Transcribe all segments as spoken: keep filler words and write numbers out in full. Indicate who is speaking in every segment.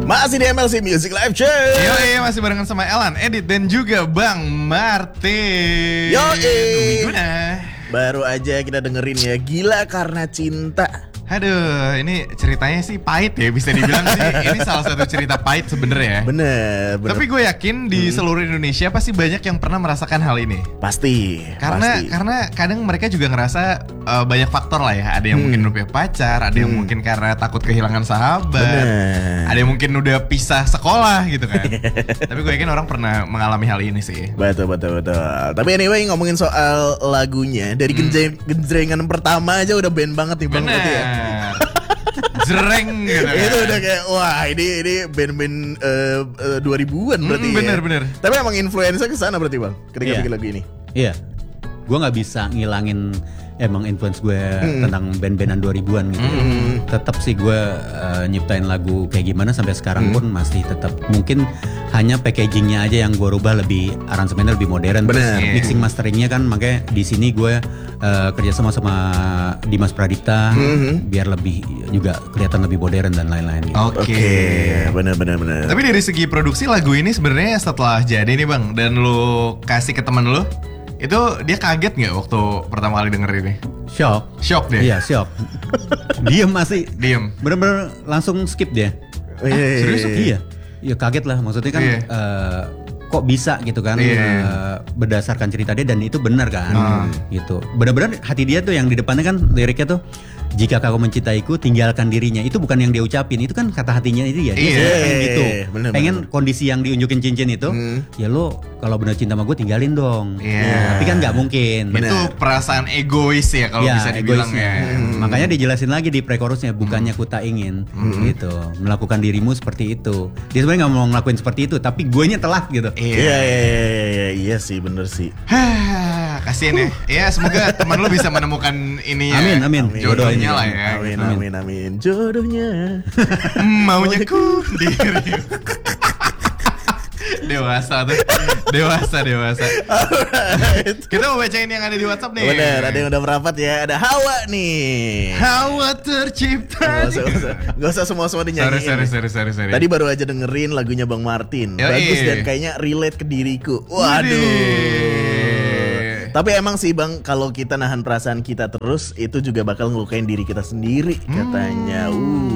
Speaker 1: Masih di M L C Music Live Show.
Speaker 2: Yoi, masih barengan sama Elan, Edit dan juga Bang Martin.
Speaker 1: Yoi.
Speaker 2: Gimana?
Speaker 1: Baru aja kita dengerin ya, Gila Karena Cinta.
Speaker 2: Aduh, ini ceritanya sih pahit ya, bisa dibilang sih ini salah satu cerita pahit sebenarnya.
Speaker 1: Bener, bener.
Speaker 2: Tapi gue yakin di hmm. seluruh Indonesia pasti banyak yang pernah merasakan hal ini.
Speaker 1: Pasti.
Speaker 2: Karena
Speaker 1: pasti.
Speaker 2: karena kadang mereka juga ngerasa uh, banyak faktor lah ya. Ada yang hmm. mungkin udah punya pacar, ada yang hmm. mungkin karena takut kehilangan sahabat, bener. Ada yang mungkin udah pisah sekolah gitu kan. Tapi gue yakin orang pernah mengalami hal ini sih.
Speaker 1: Betul, betul, betul. Tapi anyway, ngomongin soal lagunya, dari hmm. genjreng, genjrengan pertama aja udah band banget nih Bang. Berarti ya.
Speaker 2: Jereng gitu kan.
Speaker 1: Itu udah kayak wah ini ini band-band uh, uh, dua ribuan berarti.
Speaker 2: Hmm, bener,
Speaker 1: ya.
Speaker 2: bener.
Speaker 1: Tapi emang influence-nya kesana berarti Bang ketika
Speaker 3: yeah.
Speaker 1: bikin lagu ini.
Speaker 3: Iya. Yeah. Gue gak bisa ngilangin emang influence gue hmm. tentang band-bandan dua ribuan gitu. Hmm. Tetap sih gue uh, nyiptain lagu kayak gimana sampai sekarang hmm. pun masih tetap. Mungkin hanya packagingnya aja yang gue rubah, lebih aransemennya lebih modern. Terus yeah. mixing masteringnya kan makanya di sini gue uh, kerja sama sama Dimas Pradipta hmm. biar lebih juga kelihatan lebih modern dan lain-lain. Gitu.
Speaker 2: Oke, okay.
Speaker 1: okay. benar-benar benar.
Speaker 2: Tapi dari segi produksi lagu ini sebenarnya setelah jadi nih Bang dan lu kasih ke teman lu, itu dia kaget nggak waktu pertama kali denger ini?
Speaker 3: Shock.
Speaker 2: Shock dia?
Speaker 3: Iya shock. Diem masih.
Speaker 2: Diem.
Speaker 3: Bener-bener langsung skip dia.
Speaker 1: Oh, iya, iya,
Speaker 3: serius?
Speaker 1: Iya.
Speaker 3: Iya. Ya kaget lah. Maksudnya kan iya. uh, kok bisa gitu kan
Speaker 2: iya.
Speaker 3: uh, berdasarkan cerita dia dan itu benar kan.
Speaker 2: Hmm.
Speaker 3: Gitu. Benar-benar hati dia tuh yang di depannya kan liriknya tuh, jika kau mencintaiku, tinggalkan dirinya. Itu bukan yang dia ucapin, itu kan kata hatinya itu ya. Dia
Speaker 1: yeah,
Speaker 3: pengen gitu,
Speaker 1: bener,
Speaker 3: pengen
Speaker 1: bener.
Speaker 3: kondisi yang diunjukin cincin itu. Hmm. Ya lo kalau benar cinta sama gue tinggalin dong.
Speaker 2: Yeah.
Speaker 3: Tapi kan nggak mungkin.
Speaker 2: Bener. Itu perasaan egois ya kalau
Speaker 3: ya,
Speaker 2: bisa dibilang ya.
Speaker 3: Hmm. Makanya dijelasin lagi di pre-chorusnya, bukannya ku tak ingin hmm. gitu melakukan dirimu seperti itu. Dia sebenarnya nggak mau ngelakuin seperti itu, tapi guenya telat gitu.
Speaker 1: Iya iya iya iya iya sih bener sih.
Speaker 2: Kasian ya. Ya semoga teman lu bisa menemukan ini ya.
Speaker 3: Amin amin.
Speaker 2: Jodohnya lah ya.
Speaker 1: Amin
Speaker 2: gitu.
Speaker 1: amin amin. Jodohnya.
Speaker 2: Maunya ku diri. Dewasa tuh. Dewasa dewasa. Alright. Kita mau bacain yang ada di WhatsApp nih.
Speaker 1: Bener, ada yang udah merapat ya. Ada Hawa nih.
Speaker 2: Hawa tercipta.
Speaker 1: Gak usah, gak usah, gak usah semua-semua dinyanyiin.
Speaker 2: Sorry, sorry, sorry, sorry, sorry.
Speaker 1: Tadi baru aja dengerin lagunya Bang Martin.
Speaker 2: Yoi.
Speaker 1: Bagus dan kayaknya relate ke diriku. Waduh.
Speaker 2: Wih.
Speaker 1: Tapi emang sih Bang, kalau kita nahan perasaan kita terus, itu juga bakal ngelukain diri kita sendiri katanya.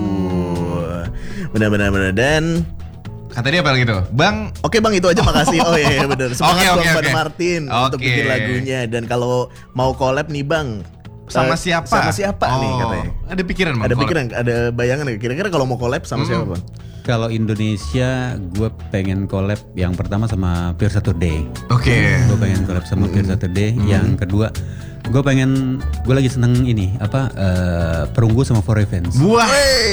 Speaker 1: Uh, benar-benar dan
Speaker 2: kata dia apa gitu, Bang?
Speaker 1: Oke Bang, itu aja makasih. Oh iya benar. Semangat
Speaker 2: okay,
Speaker 1: Bang
Speaker 2: okay,
Speaker 1: Bang
Speaker 2: okay.
Speaker 1: Martin
Speaker 2: okay.
Speaker 1: untuk bikin lagunya. Dan kalau mau collab nih Bang,
Speaker 2: sama
Speaker 1: uh,
Speaker 2: siapa?
Speaker 1: Sama siapa
Speaker 2: oh,
Speaker 1: nih katanya?
Speaker 2: Ada pikiran Bang?
Speaker 1: Ada
Speaker 2: collab?
Speaker 1: pikiran, ada bayangan nggak? Kira-kira kalau mau collab sama hmm. siapa Bang?
Speaker 3: Kalau Indonesia, gue pengen collab yang pertama sama Pure Saturday.
Speaker 2: Oke. Okay.
Speaker 3: Gue pengen collab sama Pure Saturday. Mm. Yang kedua, gue pengen, gue lagi seneng ini apa uh, Perunggu sama For Revenge.
Speaker 1: Wah,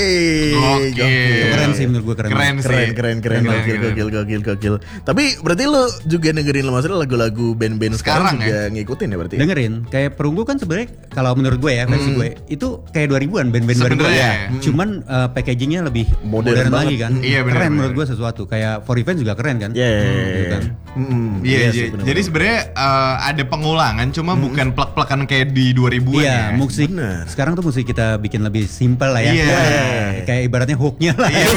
Speaker 2: oke.
Speaker 3: Keren sih menurut gue keren.
Speaker 2: Keren
Speaker 1: keren,
Speaker 2: sih.
Speaker 1: keren, keren, keren, gokil, gokil, gokil, gokil. Tapi berarti lu juga dengerin lo maksudnya lagu-lagu band-band sekarang, sekarang juga ya? Ngikutin ya berarti?
Speaker 3: Dengerin. Kayak Perunggu kan sebenarnya kalau menurut gue ya versi hmm. gue itu kayak dua ribuan band-band dua ribuan ya. Hmm. Cuman uh, packagingnya lebih modern, modern lagi kan.
Speaker 2: Hmm. Iya, bener,
Speaker 3: keren
Speaker 2: bener.
Speaker 3: menurut gue sesuatu. Kayak For Revenge juga keren kan?
Speaker 1: Iya. Yeah,
Speaker 3: hmm, gitu kan?
Speaker 1: hmm,
Speaker 2: iya,
Speaker 1: iya.
Speaker 2: Sih, jadi sebenarnya uh, ada pengulangan, cuma hmm. bukan plek-plekan kayak di dua ribuan
Speaker 3: iya,
Speaker 2: ya.
Speaker 3: musik
Speaker 1: bener.
Speaker 3: Sekarang tuh musik kita bikin lebih simpel lah ya.
Speaker 2: Iya.
Speaker 3: Yeah. Kayak ibaratnya hooknya lah.
Speaker 2: Iya.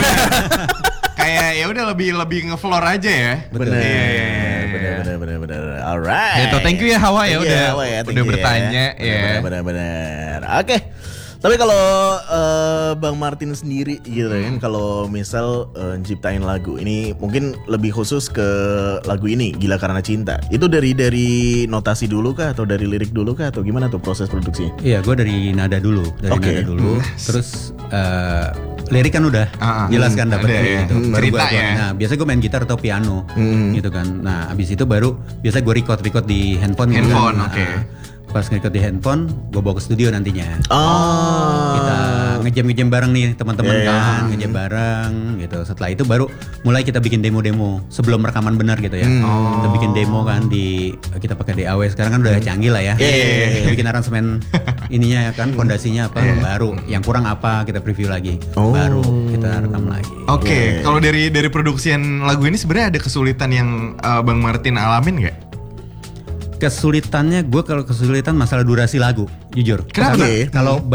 Speaker 2: Kayak ya udah lebih lebih ngefloor aja ya.
Speaker 1: Benar.
Speaker 2: Iya, iya, iya.
Speaker 1: Benar, benar, benar, benar. Alright.
Speaker 2: Gitu, thank you ya Hawa ya udah
Speaker 1: Hawa ya,
Speaker 2: udah bertanya ya.
Speaker 1: Benar, benar, benar. Oke. Tapi kalau uh, Bang Martin sendiri gitu kan, kalau misal uh, ciptain lagu ini mungkin lebih khusus ke lagu ini Gila Karena Cinta. Itu dari dari notasi dulu kah atau dari lirik dulu kah atau gimana tuh proses produksinya?
Speaker 3: Iya, gue dari nada dulu, dari
Speaker 1: okay.
Speaker 3: nada dulu.
Speaker 2: Yes.
Speaker 3: Terus uh, lirik kan udah
Speaker 2: uh,
Speaker 3: jelas kan dapat
Speaker 2: ya.
Speaker 3: gitu.
Speaker 2: Hmm,
Speaker 3: Baru
Speaker 2: cerita
Speaker 3: gua,
Speaker 2: ya.
Speaker 3: Nah, biasa gue main gitar atau piano
Speaker 1: hmm.
Speaker 3: gitu kan. Nah, abis itu baru biasa gue record record di handphone.
Speaker 2: Handphone,
Speaker 3: kan.
Speaker 2: oke. Okay.
Speaker 3: Nah, pas nge-record di handphone, gue bawa ke studio nantinya.
Speaker 1: Oh.
Speaker 3: Kita ngejam-ngejam bareng nih teman-teman
Speaker 1: yeah.
Speaker 3: kan, ngejam bareng gitu. Setelah itu baru mulai kita bikin demo-demo sebelum rekaman benar gitu ya.
Speaker 1: Hmm.
Speaker 3: Kita bikin demo kan di kita pakai D A W. Sekarang kan udah canggih lah ya.
Speaker 1: Yeah.
Speaker 3: Kita bikin aransemen ininya ya kan, fondasinya apa
Speaker 2: yeah.
Speaker 3: baru. Yang kurang apa kita preview lagi.
Speaker 1: Oh.
Speaker 3: Baru kita rekam lagi.
Speaker 2: Oke, okay.
Speaker 1: yeah.
Speaker 2: Kalau dari dari produksian lagu ini sebenarnya ada kesulitan yang uh, Bang Martin alamin nggak?
Speaker 3: Kesulitannya gue kalau kesulitan masalah durasi lagu, jujur.
Speaker 2: Kenapa?
Speaker 3: Karena kalau banyak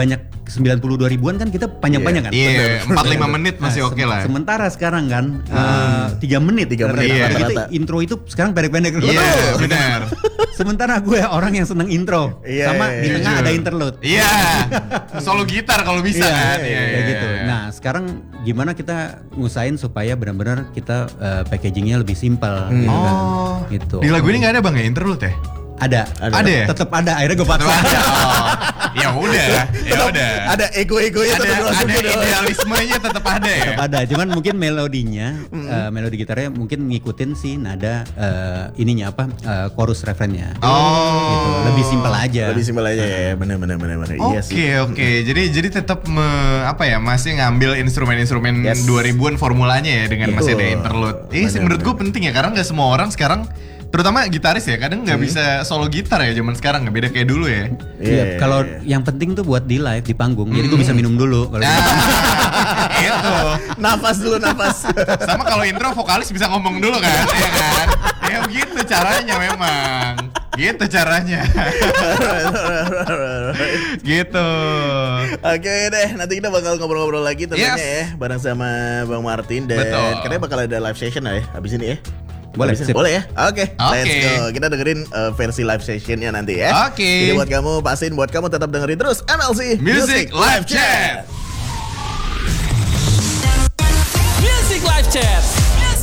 Speaker 3: sembilan puluh dua ribuan kan kita panjang-panjang kan.
Speaker 2: Iya, empat lima menit masih
Speaker 3: Nah,
Speaker 2: oke lah.
Speaker 3: Sementara sekarang kan uh, tiga menit.
Speaker 1: tiga menit,
Speaker 3: Rata-rata.
Speaker 1: iya.
Speaker 3: Kita
Speaker 1: Rata-rata.
Speaker 3: intro itu sekarang pendek-pendek.
Speaker 2: Iya, benar.
Speaker 3: Sementara gue orang yang seneng intro,
Speaker 1: Iya,
Speaker 3: sama
Speaker 1: iya,
Speaker 3: di tengah
Speaker 2: jujur.
Speaker 3: ada interlude.
Speaker 2: Iya. Solo gitar kalau bisa
Speaker 3: Iya,
Speaker 2: kan.
Speaker 3: iya,
Speaker 2: Iya,
Speaker 3: kayak
Speaker 2: iya,
Speaker 3: gitu.
Speaker 2: iya.
Speaker 3: Nah, sekarang gimana kita ngusahain supaya benar-benar kita uh, packagingnya lebih simpel gitu kan.
Speaker 2: Oh.
Speaker 3: Gitu.
Speaker 2: Di lagu ini nggak ada bang ya interlude ya?
Speaker 3: Ada.
Speaker 2: Ada ya?
Speaker 3: Tetap ada. Akhirnya gue paksa.
Speaker 2: Oh, ya udah, ya udah.
Speaker 1: Ada ego-egonya
Speaker 2: Ada
Speaker 1: tetap
Speaker 2: ada
Speaker 1: masukin dong.
Speaker 2: idealismenya tetap ada ya.
Speaker 3: Tetap ada. Cuman mungkin melodinya, uh, melodi gitarnya mungkin ngikutin sih nada uh, ininya apa uh, chorus refrennya.
Speaker 2: Oh.
Speaker 3: Gitu. Lebih simpel aja.
Speaker 1: Lebih simpel aja ya, bener-bener bener-bener. Iya sih.
Speaker 2: Oke oke, jadi jadi tetap me- apa ya masih ngambil instrumen-instrumen
Speaker 1: Yes.
Speaker 2: dua ribuan formulanya ya dengan masih ada
Speaker 1: Betul.
Speaker 2: interlude. Ini sih
Speaker 1: Bener,
Speaker 2: menurut gue
Speaker 1: bener.
Speaker 2: penting ya karena nggak semua orang sekarang, terutama gitaris ya kadang nggak bisa solo gitar ya zaman sekarang nggak beda kayak dulu ya.
Speaker 3: Iya, kalau yang penting tuh buat di live di panggung. Jadi gue bisa minum dulu kalau gitu.
Speaker 2: Ah, itu.
Speaker 1: Nafas dulu, nafas.
Speaker 2: Sama kalau intro vokalis bisa ngomong dulu kan, ya kan? Ya begitu caranya memang. Gitu caranya. Gitu.
Speaker 1: Oke deh, nanti kita bakal ngobrol-ngobrol lagi tentunya
Speaker 2: Yes.
Speaker 1: ya bareng sama Bang Martin dan
Speaker 2: Betul.
Speaker 1: katanya bakal ada live session lah ya habis ini ya.
Speaker 3: Boleh,
Speaker 1: Habis ini.
Speaker 3: sip.
Speaker 1: Boleh ya? Oke, let's
Speaker 2: Oke.
Speaker 1: go. Kita dengerin uh, versi live sessionnya nanti ya.
Speaker 2: Oke.
Speaker 1: Jadi buat kamu, pastiin buat kamu tetap dengerin terus M L C
Speaker 2: Music Live Chat.
Speaker 4: Music Live Chat.